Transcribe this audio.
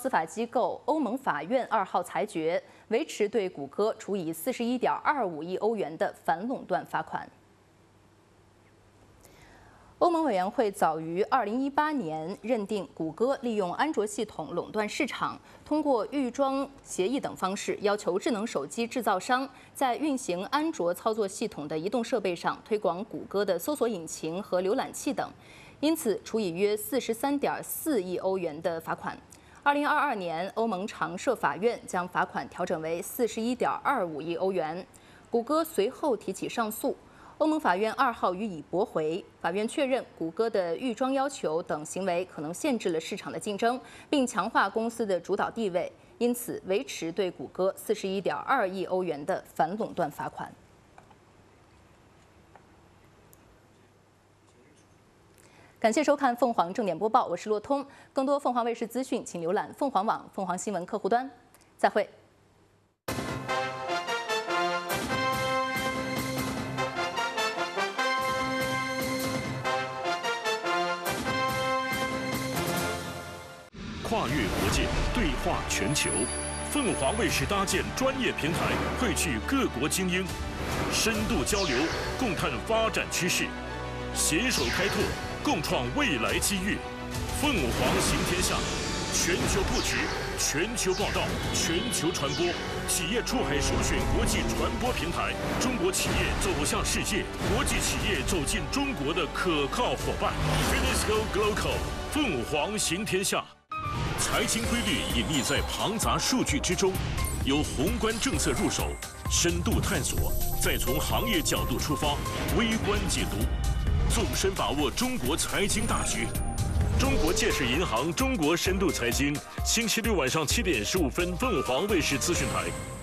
司法机构欧盟法院2号裁决，维持对谷歌处以41.25亿欧元的反垄断罚款。欧盟委员会早于2018年认定谷歌利用安卓系统垄断市场，通过预装协议等方式，要求智能手机制造商在运行安卓操作系统的移动设备上推广谷歌的搜索引擎和浏览器等，因此处以约43.4亿欧元的罚款。2022年，欧盟常设法院将罚款调整为41.25亿欧元。谷歌随后提起上诉。 欧盟法院2号予以驳回。法院确认，谷歌的预装要求等行为可能限制了市场的竞争，并强化公司的主导地位，因此维持对谷歌41.2亿欧元的反垄断罚款。感谢收看凤凰正点播报，我是骆通。更多凤凰卫视资讯，请浏览凤凰网、凤凰新闻客户端。再会。 跨越国界，对话全球。凤凰卫视搭建专业平台，汇聚各国精英，深度交流，共探发展趋势，携手开拓，共创未来机遇。凤凰行天下，全球布局，全球报道，全球传播，企业出海首选国际传播平台，中国企业走向世界，国际企业走进中国的可靠伙伴。Finisco Global， 凤凰行天下。 财经规律隐匿在庞杂数据之中，由宏观政策入手，深度探索，再从行业角度出发，微观解读，纵深把握中国财经大局。中国建设银行中国深度财经，星期六晚上7点15分，凤凰卫视资讯台。